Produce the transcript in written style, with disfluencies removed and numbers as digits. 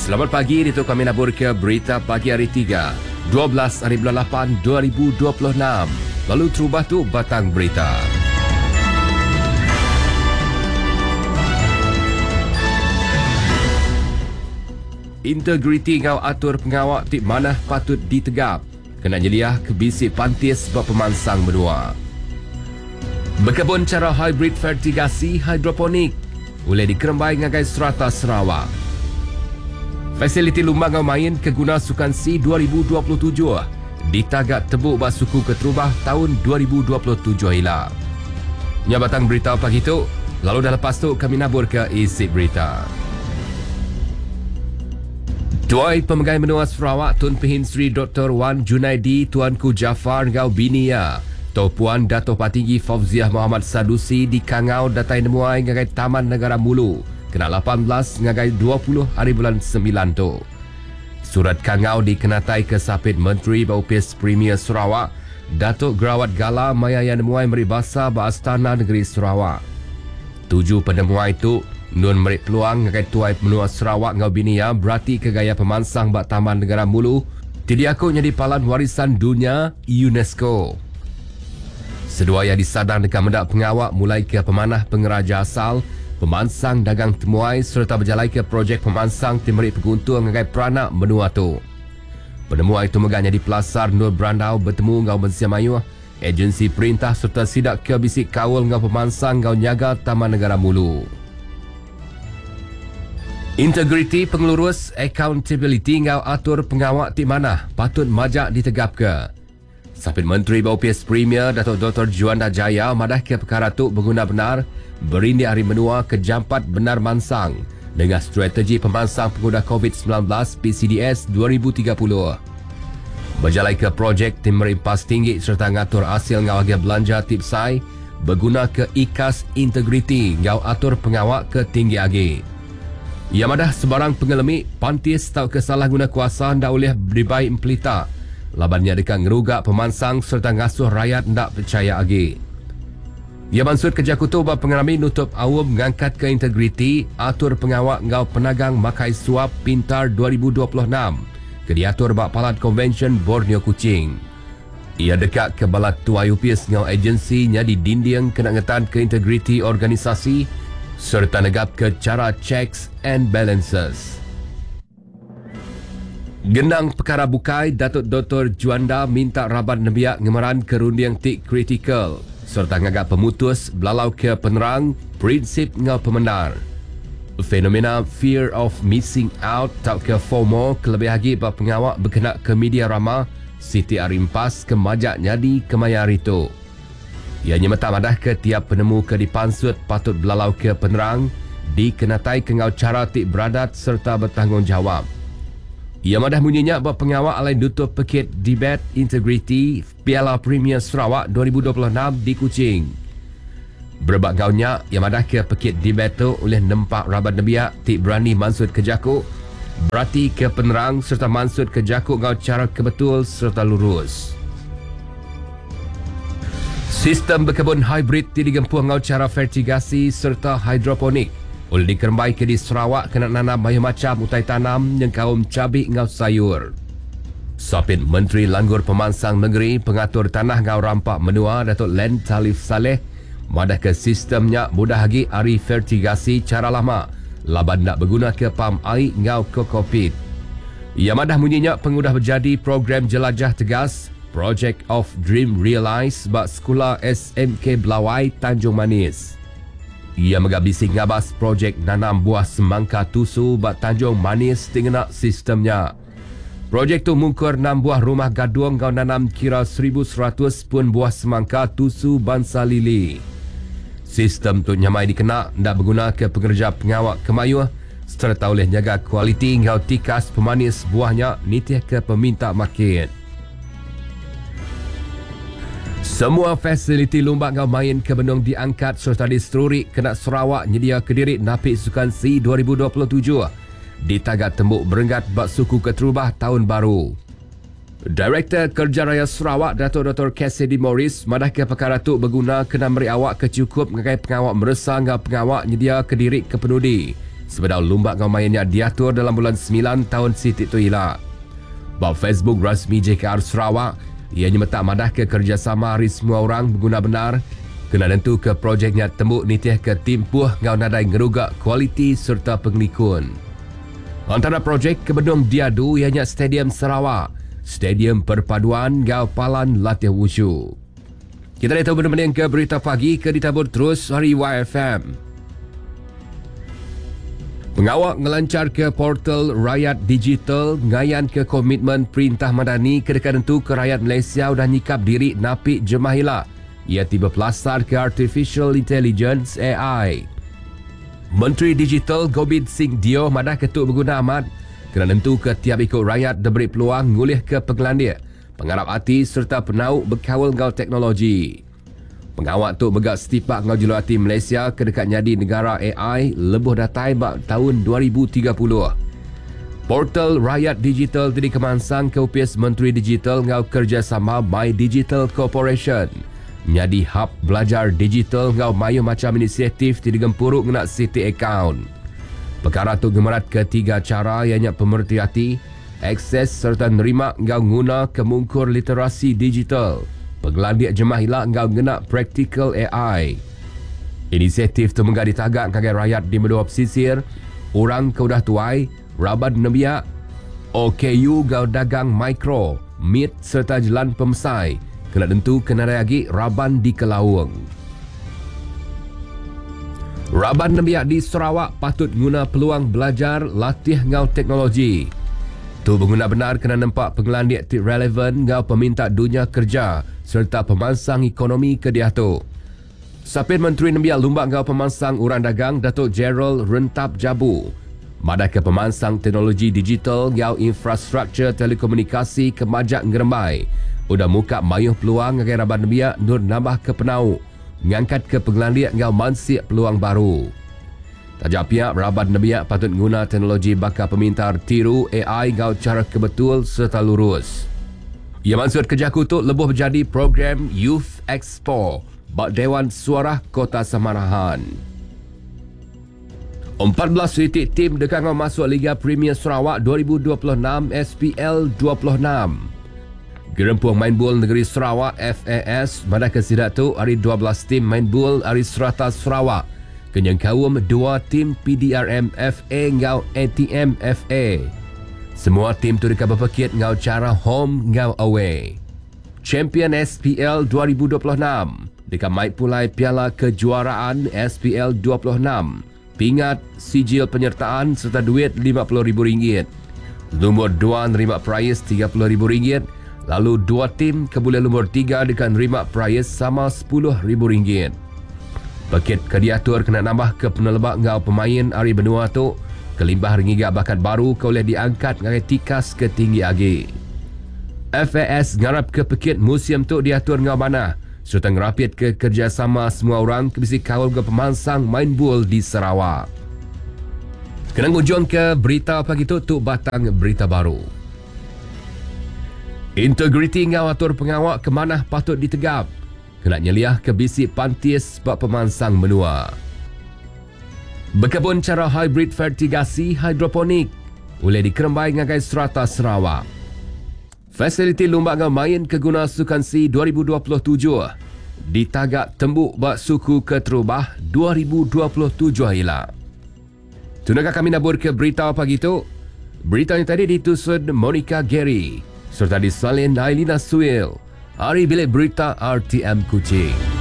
Selamat pagi, itu kami nabur ke berita pagi hari 3, 12 hari bulan 8, 2026. Lalu terubah tu batang berita. Integriti ngau atur pengawak tip mana patut ditegap. Kena jeliah ke bisik pantis sebab pemansang benua. Berkebun cara hybrid fertigasi hidroponik boleh dikerembai ngagai serata Sarawak. Fasiliti lumbang ngau main keguna sukan C 2027 ditagak tebuk bak suku keterubah tahun 2027 hilang. Nya batang berita pagi tu, lalu dah lepas tu kami nabur ke isi berita. Tuai Pemegai Menua Sarawak Tun Pehin Sri Dr. Wan Junaidi Tuanku Jafar ngau binia Tok Puan Dato' Patinggi Fauziah Muhammad Sadusi di Kangau datai nemuai ngagai Taman Negara Mulu kena 18 ngagai 20 hari bulan 9 tu. Surat Kangau dikenatai ke Sapit Menteri Baupis Premier Sarawak Datuk Gerawat Gala Mayayan nemuai meribasa ba Astana Negeri Sarawak. 7 penemuai itu nun merik peluang ngagai tuai menua Sarawak ngau binia berarti kegaya pemansang ba Taman Negara Mulu tidiaku jadi palan warisan dunia UNESCO. Sedua yang disadang dekat mendak pengawak mulai ke pemanah pengeraja asal, pemansang dagang temuai serta berjalai ke projek pemansang timerik peguntur ngagai peranak benua tu. Penemuan itu megahnya di Pelasar Nur Brandau bertemu ngau Mensia Mayuh, agensi perintah serta sidak ke bisik kawal ngau pemansang ngau nyaga Taman Negara Mulu. Integriti pengelurus accountability ngau atur pengawak ti mana patut majak ditegap ke. Sapit Menteri Baupis Premier Datuk Dr. Juanda Jaya madah ke perkara tu berguna benar berindi hari menua ke jampat benar mansang dengan strategi pemansang pengguna COVID-19 PCDS 2030. Berjalai ke projek tim merimpas tinggi serta ngatur hasil ngawagih belanja tipsai berguna ke ikas integriti ngau atur pengawak ke tinggi agi. Ia madah sebarang pengelemi pantis tau kesalah guna kuasa ndak boleh dibai empelita. Labannya dekat ngerugak pemansang serta ngasuh rakyat ndak percaya agi. Ia maksud kerja kutu bab pengerami nutup awam mengangkat ke integriti atur pengawak ngau penagang makai suap pintar 2026 ke diatur bab palat convention Borneo Kuching. Ia dekat ke balak tuai UPS ngau agensinya di dinding kena ngetan ke integriti organisasi serta negap ke cara checks and balances. Gendang perkara bukai Datuk Dr. Juanda minta rabat nebiak ngemeran ke rundiang tik kritikal serta ngagak pemutus belalau ke penerang prinsip ngau pemenar. Fenomena fear of missing out tau ke FOMO kelebih lagi bab pengawak berkenak ke media rama Siti Arimpas ke majak nyadi ke mayar itu. Ianya mata madah ke tiap penemu ke dipansut patut belalau ke penerang dikenatai ke ngau cara tik beradat serta bertanggungjawab. Ia madah bunyinya bahawa pengawak alai dutup pekit debat integriti Piala Premier Sarawak 2026 di Kuching. Berbak gaunya, ia madah ke pekit debat tu oleh nempak rabat nebiak tik berani mansut ke jakuk, berarti ke penerang serta mansut ke jakuk ngau cara kebetul serta lurus. Sistem berkebun hybrid digempuh ngau cara fertigasi serta hidroponik. Oleh dikerembai ke di Sarawak kena nanam banyak macam utai tanam yang kaum cabai ngau sayur. Sapit Menteri Langgur Pemansang Negeri Pengatur Tanah ngau Rampak Menua Datuk Len Talif Saleh madah ke sistemnya mudah lagi ari fertigasi cara lama laban nak berguna ke pam air ngau kokopit. Ia madah bunyinya pengudah berjadi program jelajah tegas Project of Dream Realize bak Sekolah SMK Belawai Tanjung Manis. Ia megabisi ngabas projek nanam buah semangka tusu bak Tanjung Manis tinggal sistemnya. Projek tu mungkur 6 buah rumah gaduang kau nanam kira 1,100 pun buah semangka tusu bangsa lili. Sistem tu nyamai dikena ndak berguna ke pekerja pengawak kemayuh serta oleh jaga kualiti ngau tikas pemanis buahnya nitih ke peminta market. Semua fasiliti lumbak ngau main ke benung diangkat serta diseruri kena Sarawak nyedia kediri napik sukan C 2027 ditagak tembuk berenggat bak suku keterubah tahun baru. Direktur Kerja Raya Sarawak Datuk Dr. Cassidy Morris madah ke perkara tu berguna kena beri awak kecukup ngagai pengawak meresa ngau pengawak nyedia kediri kepenudi sebedau lumbak ngau mainnya diatur dalam bulan 9 tahun Siti tu hilang. Bab Facebook rasmi JKR Sarawak, ianya metak madah ke kerjasama hari semua orang berguna benar, kena tentu ke projeknya tembuk nitih ke timpuh ngau nadai ngerugak kualiti serta penglikun. Antara projek kebendung diadu ianya Stadium Sarawak, Stadium Perpaduan ngau palan latih wushu. Kita dah tahu benar-benar ke berita pagi ke ditabur terus hari YFM. Pengawak ngelancar ke portal Rakyat Digital ngayan ke komitmen Perintah Madani kedekat tentu ke rakyat Malaysia dan nyikap diri napik jemahila. Ia tiba pelasar ke Artificial Intelligence AI. Menteri Digital Gobind Singh Dio madah ketuk berguna amat kena tentu ke tiap ikut rakyat diberi peluang ngulih ke penggelandia, pengarap hati serta penauk berkawal ngau teknologi. Pengawak tu begak setipak ngau julurati Malaysia kedekat nyadi negara AI lebuh datai bak tahun 2030. Portal Rakyat Digital tadi kemansang ke UPS Menteri Digital ngau kerjasama My Digital Corporation. Nyadi hub belajar digital ngau mayu macam inisiatif tidak gempuruk nak city account. Perkara tu gemerat ketiga cara ianya pemerhati hati, akses serta nerima ngau guna kemungkur literasi digital. Penggelandik jemaah hilak ngau ngena practical AI. Inisiatif tu menggadi tagak kagai rakyat di medua pesisir, orang keudah tuai, rabat nebiak, OKU ngau dagang mikro, meat serta jalan pemesai. Kena tentu kena lagi raban di Kelawang. Raban nebiak di Sarawak patut guna peluang belajar latih ngau teknologi. Tu pengguna benar kena nampak penggelandik relevan ngau peminta dunia kerja serta pemansang ekonomi ke dia tu. Sapin Menteri Nembiak Lumbak ngau pemansang urang dagang Datuk Gerald Rentap Jabu. Madah ke pemansang teknologi digital ngau infrastruktur telekomunikasi ke majak ngerembai. Udah muka mayuh peluang ngagai Raban Nembiak nur nambah ke penau. Ngangkat ke penggelandik ngau mansik peluang baru. Tajak pihak Raban Nembiak patut guna teknologi bakal pemintar tiru AI ngau cara kebetul serta lurus. Ia maksud kerja kutuk lebuh menjadi program Youth Expo bak Dewan Suara Kota Samarahan. 14 titik tim dekat ngau masuk Liga Premier Sarawak 2026 SPL 26. Gerempuang Main Bola Negeri Sarawak FAS madah kesidak tu hari 12 tim Main Bola hari Serata Sarawak. Kenyang kawum 2 tim PDRM FA ngau ATM FA. Semua tim tu dekat berpekit ngau cara home ngau away. Champion SPL 2026 dekat maik pulai piala kejuaraan SPL 26. Pingat, sijil penyertaan serta duit RM50,000. Nombor 2 nerima prize RM30,000. Lalu 2 tim kebulan nombor 3 dekat nerima prize sama RM10,000. Paket kediatur kena nambah ke penelebak ngau pemain hari benua tu. Kelimbah ringiga bakat baru kau boleh diangkat ngagai tikas ke tinggi agi. FAS ngarap ke pekit museum tu diatur ngau mana serta ngerapit ke kerjasama semua orang ke bisi kawal ke pemansang main bola di Sarawak. Kena ngujung ke berita pagi tu batang berita baru. Integriti ngau atur pengawak ke mana patut ditegap. Kena nyeliah ke bisi pantis bak pemansang menua. Berkebun cara hybrid fertigasi hidroponik boleh dikerembai ngagai Serata Sarawak. Fasiliti lumbak ngau main keguna sukansi 2027 ditagak tembuk bak suku keterubah 2027 hilang. Tunakah kami nabur ke berita pagi tu? Berita yang tadi ditusun Monica Gary serta disalin Ailina Suil. Hari bilik berita RTM Kuching.